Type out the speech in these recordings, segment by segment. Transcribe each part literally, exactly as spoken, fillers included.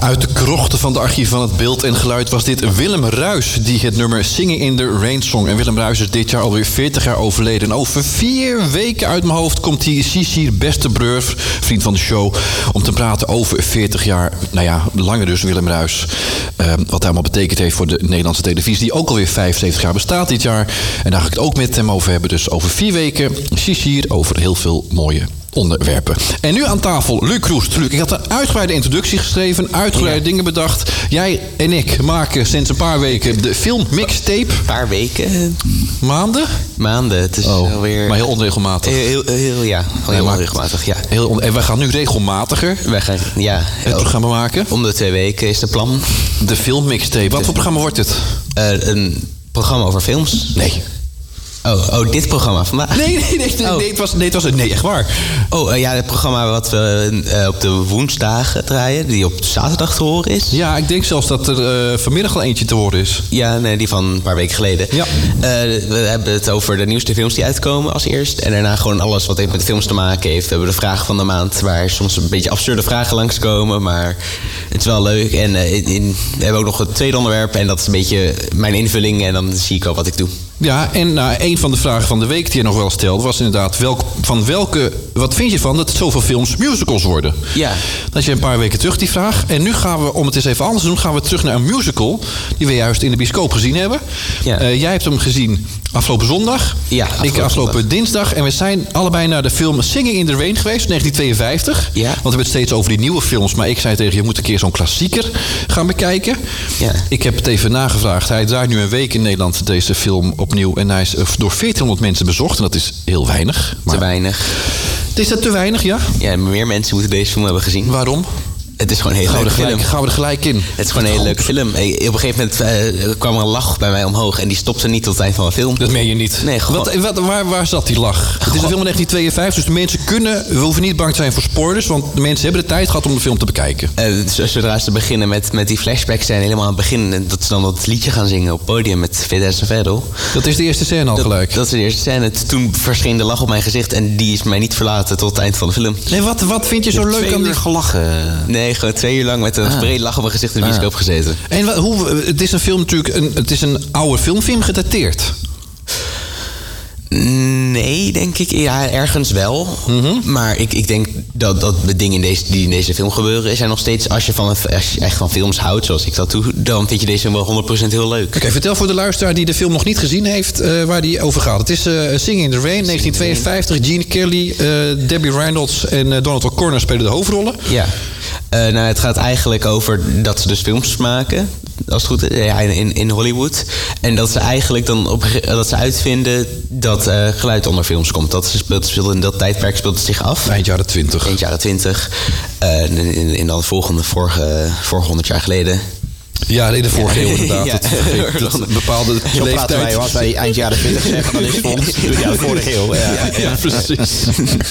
Uit de krochten van de archief van het beeld en geluid was dit Willem Ruijs die het nummer Singing in the Rain zong. En Willem Ruijs is dit jaar alweer veertig jaar overleden. En over vier weken uit mijn hoofd komt hij Sisir Beste Breur, vriend van de show, om te praten over veertig jaar, nou ja, langer dus Willem Ruijs. Uh, wat hij allemaal betekend heeft voor de Nederlandse televisie, die ook alweer vijfenzeventig jaar bestaat dit jaar. En daar ga ik het ook met hem over hebben. Dus over vier weken Sisir over heel veel mooie onderwerpen. En nu aan tafel Luc Roest. Luc, ik had een uitgebreide introductie geschreven, uitgebreide ja. dingen bedacht. Jij en ik maken sinds een paar weken de film Mixtape. Een paar weken? Maanden? Maanden. Het is oh, alweer... Maar heel onregelmatig. Heel, heel, heel ja. Heel ja, onregelmatig, ja. Heel on... En wij gaan nu regelmatiger wij gaan, ja, het programma maken. Om de twee weken is de plan. De film Mixtape. Wat de... voor programma wordt het? Uh, een programma over films. Nee. Oh, oh, dit programma vandaag? Nee, nee, nee, nee, oh. nee, het was, nee, het was nee, echt waar. Oh, uh, ja, het programma wat we uh, op de woensdagen draaien, die op zaterdag te horen is. Ja, ik denk zelfs dat er uh, vanmiddag al eentje te horen is. Ja, nee, die van een paar weken geleden. Ja. Uh, we hebben het over de nieuwste films die uitkomen als eerst. En daarna gewoon alles wat heeft met de films te maken heeft. We hebben de vraag van de maand, waar soms een beetje absurde vragen langskomen. Maar het is wel leuk. En uh, in, in, we hebben ook nog het tweede onderwerp. En dat is een beetje mijn invulling. En dan zie ik al wat ik doe. Ja, en nou, een van de vragen van de week die je nog wel stelde was inderdaad, welk, van welke, wat vind je van dat zoveel films musicals worden? Ja. Dat je een paar weken terug die vraag. En nu gaan we, om het eens even anders te doen, gaan we terug naar een musical die we juist in de bioscoop gezien hebben. Ja. Uh, jij hebt hem gezien afgelopen zondag. Ja, afgelopen ik afgelopen zondag. dinsdag. En we zijn allebei naar de film Singing in the Rain geweest, negentien tweeënvijftig. Ja. Want we hebben het steeds over die nieuwe films. Maar ik zei tegen je, je moet een keer zo'n klassieker gaan bekijken. Ja. Ik heb het even nagevraagd. Hij draait nu een week in Nederland, deze film opnieuw. En hij is door veertienhonderd mensen bezocht. En dat is heel weinig. Maar... Te weinig. Is dat te weinig, ja? Ja, meer mensen moeten deze film hebben gezien. Waarom? Het is gewoon een heel leuke film. Gaan we er gelijk in? Het is gewoon een hele leuke film. Op een gegeven moment uh, kwam er een lach bij mij omhoog. En die stopte niet tot het eind van de film. Dat meen je niet? Nee, gewoon... Wat, wat, waar, waar zat die lach? Het is een film van negentien tweeënvijftig. Dus de mensen kunnen... We hoeven niet bang te zijn voor spoilers. Want de mensen hebben de tijd gehad om de film te bekijken. Uh, zodra ze beginnen met, met die flashbacks zijn helemaal aan het begin. En dat ze dan dat liedje gaan zingen op het podium met Fidesz en Veddel. Dat is de eerste scène al dat, gelijk? Dat is de eerste scène. Toen verscheen de lach op mijn gezicht. En die is mij niet verlaten tot het eind van de film. Nee, wat, wat vind je zo leuk twee aan die... gelachen? Nee, gewoon twee uur lang met een ah. brede lach op mijn gezicht in de bioscoop ah. gezeten. En wat, hoe, het is een film natuurlijk, een, het is een oude filmfilm gedateerd. Nee, denk ik. Ja, ergens wel. Mm-hmm. Maar ik, ik denk dat, dat de dingen in deze, die in deze film gebeuren... zijn nog steeds, als je, van, als je echt van films houdt, zoals ik dat doe... dan vind je deze film wel honderd procent heel leuk. Oké, okay, vertel voor de luisteraar die de film nog niet gezien heeft... Uh, waar die over gaat. Het is uh, Singing in the Rain, negentien tweeënvijftig. Gene Kelly, uh, Debbie Reynolds en uh, Donald O'Connor spelen de hoofdrollen. Ja. Uh, nou, het gaat eigenlijk over dat ze dus films maken... als het goed is, ja, in, in Hollywood. En dat ze eigenlijk dan op, dat ze uitvinden dat uh, geluid onder films komt. Dat speelt, speelt in dat tijdperk speelt het zich af. Eind jaren twintig. Eind jaren twintig. Uh, in, in, in dan volgende, vorige, vorige honderd jaar geleden. Ja, in de vorige eeuw inderdaad. Ja. Dat, dat, dat bepaalde Zo praten wij, als wij eind jaren twintig zeggen, dan is het ons. Ja, de vorige eeuw. Ja, ja, ja precies.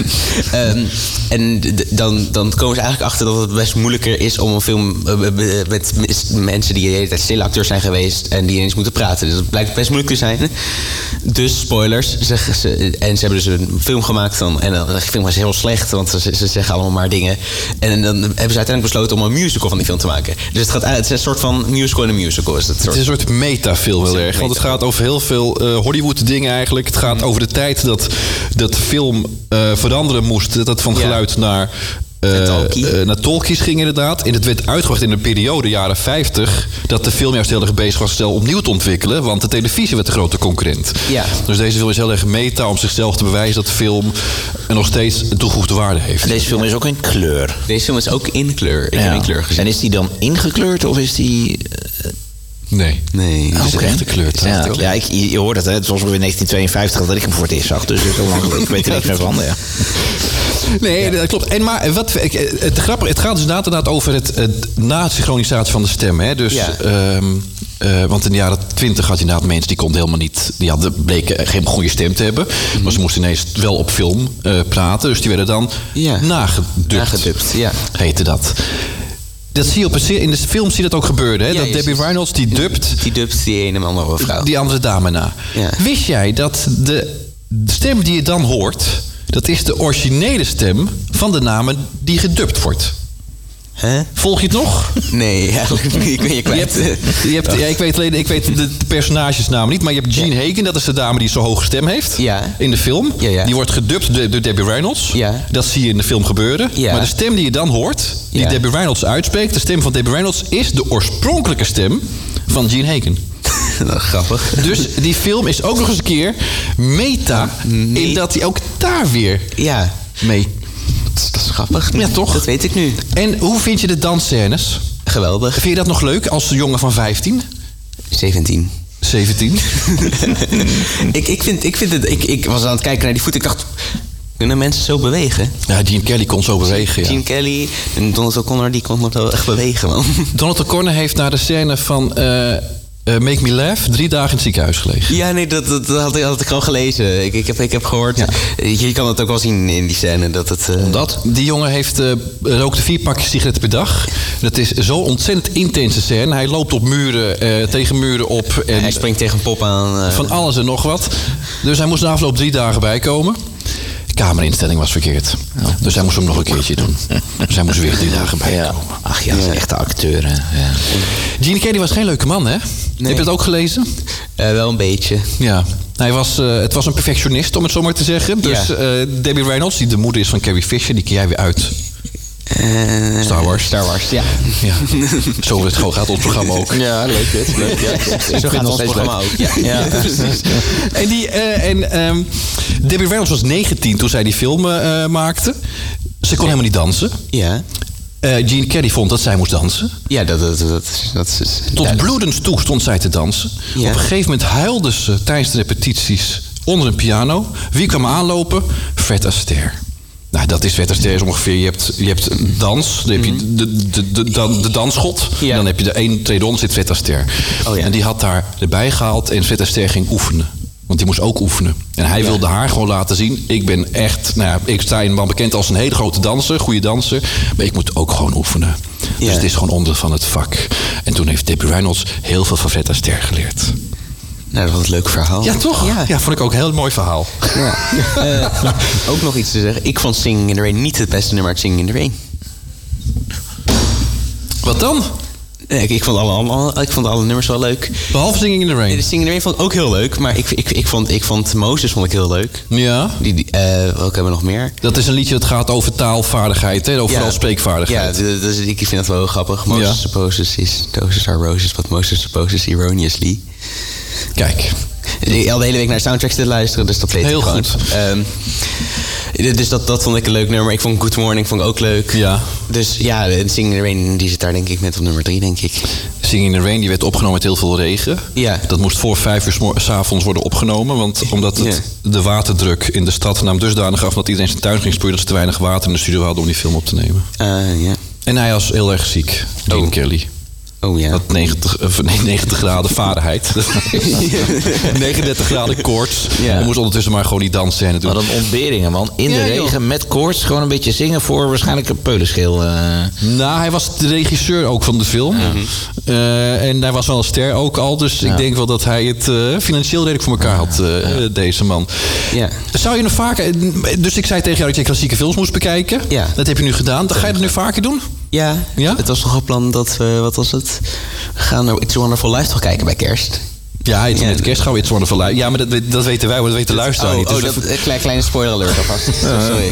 um, en d- dan, dan komen ze eigenlijk achter dat het best moeilijker is om een film uh, met mensen die de hele tijd stille acteurs zijn geweest en die ineens moeten praten. Dus dat blijkt best moeilijk te zijn. Dus spoilers. Ze, ze, en ze hebben dus een film gemaakt dan, en dan, de film was heel slecht, want ze, ze zeggen allemaal maar dingen. En dan hebben ze uiteindelijk besloten om een musical van die film te maken. Dus het, gaat, het is een soort van musical in een musical. Is het, soort... het is een soort metafilm heel erg. Want het gaat over heel veel uh, Hollywood dingen eigenlijk. Het gaat mm. over de tijd dat, dat film uh, veranderen moest. Dat het van ja. geluid naar... Uh, uh, naar talkies ging inderdaad. En het werd uitgebracht in een periode, jaren vijftig... dat de film juist heel erg bezig was snel opnieuw te ontwikkelen... want de televisie werd de grote concurrent. Ja. Dus deze film is heel erg meta om zichzelf te bewijzen... dat de film nog steeds een toegevoegde waarde heeft. Deze film is ook in kleur. Deze film is ook in kleur. Ik ja. heb in kleur gezien. En is die dan ingekleurd of is die... Uh, Nee. Nee. Het is okay. echt gekleurd. Ja, ja ik, je hoort het, hè. Het was in negentien tweeënvijftig dat ik hem voor het eerst zag. Dus het is lang geleden. Ik weet er niks meer van. Ja. Nee, ja. dat klopt. En maar wat, het, grappig, het gaat dus inderdaad over het, het na-synchronisatie van de stem. Hè. Dus, ja. um, uh, want in de jaren twintig had je inderdaad mensen die konden helemaal niet... die hadden, bleken geen goede stem te hebben. Mm-hmm. Maar ze moesten ineens wel op film uh, praten. Dus die werden dan ja. nagedubt. Nagedubt, ja. Heette dat. Dat zie je op een, in de film zie je dat ook gebeuren. Hè? Ja, dat Debbie Reynolds die dubt... Die dubt die ene andere vrouw. Die andere dame na. Ja. Wist jij dat de, de stem die je dan hoort... dat is de originele stem van de dame die gedubt wordt? Huh? Volg je het nog? Nee, eigenlijk niet. Ik ben je Je kwijt. hebt, je hebt, ja, ik weet alleen, ik weet de, de personagesnamen niet, maar je hebt Jean Hagen, dat is de dame die zo'n hoge stem heeft Ja. in de film. Ja, ja. Die wordt gedubt door, door Debbie Reynolds. Ja. Dat zie je in de film gebeuren. Ja. Maar de stem die je dan hoort, die Ja. Debbie Reynolds uitspreekt, de stem van Debbie Reynolds is de oorspronkelijke stem van Jean Hagen. Nou, grappig. Dus die film is ook nog eens een keer meta, Nee. in dat hij ook daar weer Ja, mee. dat is, dat is grappig. Ja, toch? Dat weet ik nu. En hoe vind je de dansscènes? Geweldig. Vind je dat nog leuk als jongen van vijftien? zeventien. zeventien? ik, ik, vind, ik vind het... Ik, ik was aan het kijken naar die voet. Ik dacht... Kunnen mensen zo bewegen? Ja, Gene Kelly kon zo bewegen, ja. Gene Kelly en Donald O'Connor, die kon wel echt bewegen, man. Donald O'Connor heeft naar de scène van eh, eh, Make Me Laugh drie dagen in het ziekenhuis gelegen. Ja, nee, dat, dat, dat had, ik, had ik al gelezen. Ik, ik, heb, ik heb gehoord... Ja. Je kan het ook wel zien in die scène, dat het... Uh... Dat? Die jongen heeft uh, rookte vier pakjes sigaretten per dag. Dat is zo'n ontzettend intense scène. Hij loopt op muren, uh, tegen muren op. En Hij springt tegen een pop aan. Uh... Van alles en nog wat. Dus hij moest na afloop drie dagen bijkomen. De camerinstelling was verkeerd. Ja. Dus hij moest hem nog een keertje doen. Dus hij moest weer drie dagen bijkomen. Ja. Ach ja, dat is een echte acteur. Hè. Ja. Gene Kelly was geen leuke man, hè? Nee. Heb je het ook gelezen? Uh, wel een beetje. Ja. Hij was, uh, het was een perfectionist, om het zo maar te zeggen. Dus Ja. uh, Debbie Reynolds, die de moeder is van Carrie Fisher, die ken jij weer uit Uh, Star Wars. Star Wars, ja. Ja. Zo het gewoon gaat ons programma ook. Ja, leuk dit. Leuk, ja. Zo gaat ons programma ook. Ja, Ja, precies. En, die, uh, en um, Debbie Reynolds was negentien toen zij die film uh, maakte. Ze kon helemaal niet dansen. Ja, Uh, Gene Kelly vond dat zij moest dansen. ja dat, dat, dat, dat is... Tot duidelijk. bloedens toe stond zij te dansen. Ja. Op een gegeven moment huilde ze tijdens de repetities onder een piano. Wie kwam aanlopen? Fred Astaire. Nou, dat is Fred Astaire is ongeveer... Je hebt, je hebt dans, dan heb je de, de, de, de, de dansschot. Ja. Dan heb je de één trade-on, zit Fred Astaire. Oh ja. En die had daar erbij gehaald en Fred Astaire ging oefenen. Want die moest ook oefenen. En hij Ja. wilde haar gewoon laten zien... ik ben echt... Nou ja, ik sta in man bekend als een hele grote danser, goede danser. Maar ik moet ook gewoon oefenen. Dus Ja. het is gewoon onder van het vak. En toen heeft Debbie Reynolds heel veel van Fred Astaire geleerd. Nou, dat was een leuk verhaal. Ja, toch? Ja. Ja, vond ik ook een heel mooi verhaal. Ja. Uh, ook nog iets te zeggen. Ik vond Singing in the Rain niet het beste nummer uit Singing in the Rain. Wat dan? Nee, ik, ik, vond alle, alle, ik vond alle nummers wel leuk. Behalve Singing in the Rain. De Singing in the Rain vond ik ook heel leuk. Maar ik, ik, ik, vond, ik vond Moses vond ik heel leuk. Ja. Die, die, uh, welke hebben we nog meer? Dat is een liedje dat gaat over taalvaardigheid, hè? Over vooral spreekvaardigheid. Ja, dus ik vind dat wel heel grappig. Moses Ja. supposes his roses are roses, but Moses supposes erroneously. Kijk. Ik al de hele week naar soundtracks te luisteren, dus dat weet Heel ik gewoon. goed. Um, dus dat, dat vond ik een leuk nummer. Ik vond Good Morning vond ik ook leuk. Ja. Dus ja, en Singing in the Rain, die zit daar denk ik met op nummer drie, denk ik. Singing in the Rain, die werd opgenomen met heel veel regen. Ja. Dat moest voor vijf uur 's mo- 's avonds worden opgenomen. Want omdat het, Ja. de waterdruk in de stad nam dusdanig af... dat iedereen zijn tuin ging sproeien... dat ze te weinig water in de studio hadden om die film op te nemen. Uh, ja. En hij was heel erg ziek, Gene Oh. Kelly. Oh ja. Dat negentig, of nee, negentig graden Fahrenheit. negenendertig graden koorts. Ja. Hij moest ondertussen maar gewoon die dansscène doen. Wat een ontberingen, man. In de Ja, joh. regen met koorts. Gewoon een beetje zingen voor waarschijnlijk een peulenschil. Uh. Nou, hij was de regisseur ook van de film. Uh, en hij was wel een ster ook al. Dus Ja. ik denk wel dat hij het uh, financieel redelijk voor elkaar had, uh, deze man. Ja. Zou je nog vaker... Dus ik zei tegen jou dat je klassieke films moest bekijken. Ja. Dat heb je nu gedaan. Dan ga je dat nu vaker doen? Ja, Ja? het was toch een plan dat we, wat was het? We gaan naar It's a Wonderful Life toch kijken bij kerst. Ja, het is Ja. met kerst gaan we It's Wonderful Life. Ja, maar dat, weet- dat weten wij, maar dat weten de luisteraar oh, niet. oh, Dus dat, we- een klein, kleine spoiler alert alvast. Sorry.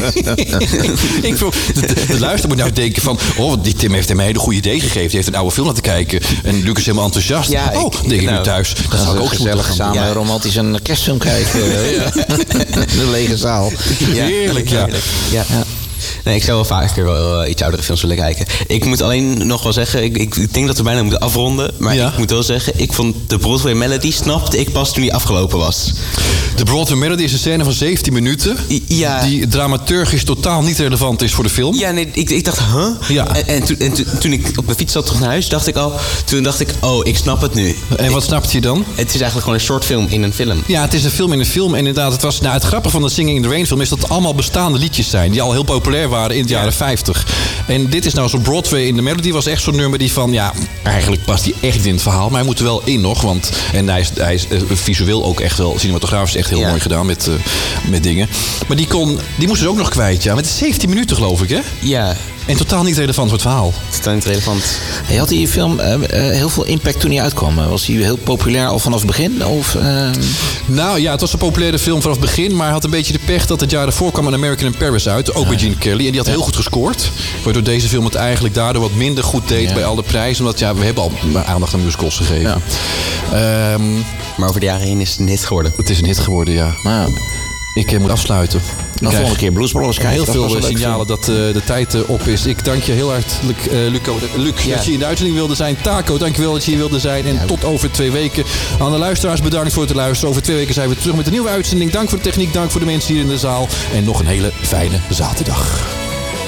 ik vroeg, de, de, de luisteraar moet nou denken van... oh, die Tim heeft hem een hele goede idee gegeven. Die heeft een oude film laten kijken. En Lucas is helemaal enthousiast. Ja, oh, ik- denk ik nu nou, thuis. Dat zou ik ook gezellig gezellig samen Ja. romantisch een kerstfilm kijken. De lege zaal. Ja. Heerlijk, ja. Ja. Nee, ik zou wel vaker wel uh, iets oudere films willen kijken. Ik moet alleen nog wel zeggen, ik, ik, ik denk dat we bijna moeten afronden. Maar Ja. ik moet wel zeggen, ik vond de Broadway Melody snapte ik pas toen die afgelopen was. De Broadway Melody is een scène van zeventien minuten... I- ja. die dramaturgisch totaal niet relevant is voor de film. Ja, nee, ik, ik dacht, huh? Ja. En, en, toen, en toen, toen ik op mijn fiets zat terug naar huis, dacht ik al... Toen dacht ik, oh, ik snap het nu. En wat snapte je dan? Het is eigenlijk gewoon een short film in een film. Ja, het is een film in een film. En inderdaad, het, was, nou, het grappige van de Singing in the Rain film... is dat het allemaal bestaande liedjes zijn... die al heel populair waren in de jaren vijftig. En dit is nou zo'n Broadway in the Melody... was echt zo'n nummer die van... ja, eigenlijk past die echt in het verhaal... maar hij moet er wel in nog. Want, en hij is, hij is uh, visueel ook echt wel... cinematografisch echt heel Ja. mooi gedaan met, uh, met dingen. Maar die, kon, die moest dus ook nog kwijt, ja. Met zeventien minuten, geloof ik, hè? Ja. En totaal niet relevant voor het verhaal. Totaal niet relevant. Hey, had die film uh, uh, heel veel impact toen hij uitkwam? Was hij heel populair al vanaf het begin? Of, uh... Nou ja, het was een populaire film vanaf het begin. Maar hij had een beetje de pech dat het jaar ervoor kwam een American in Paris uit. Ook ja. bij Gene Kelly. En die had heel goed gescoord. Waardoor deze film het eigenlijk daardoor wat minder goed deed ja. bij alle prijzen. Omdat ja, we hebben al aandacht aan musicals gegeven. Ja. Um, maar over de jaren heen is het een hit geworden. Het is een hit geworden, ja. Nou, ik uh, moet afsluiten. Dan volgende keer Blues Brothers kijken. Heel veel uh, signalen dat uh, de tijd uh, op is. Ik dank je heel hartelijk, uh, Luco, Luc, ja. dat je in de uitzending wilde zijn. Taco, dankjewel dat je hier wilde zijn. En ja. tot over twee weken. Aan de luisteraars bedankt voor het luisteren. Over twee weken zijn we terug met een nieuwe uitzending. Dank voor de techniek, dank voor de mensen hier in de zaal. En nog een hele fijne zaterdag.